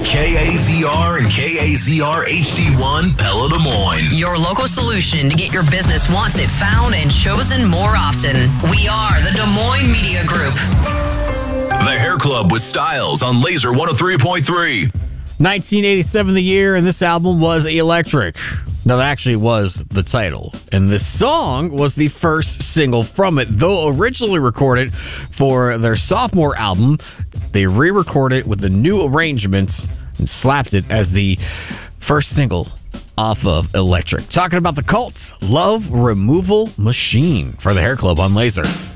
KAZR and KAZR HD1 Pella Des Moines. Your local solution to get your business once it found and chosen more often. We are the Des Moines Media Group. The Hair Club with Styles on Laser 103.3. 1987 the year, and this album was Electric. No, that actually was the title. And this song was the first single from it. Though originally recorded for their sophomore album, they re-recorded it with the new arrangements and slapped it as the first single off of Electric. Talking about the Cults, Love Removal Machine for the Hair Club on Laser.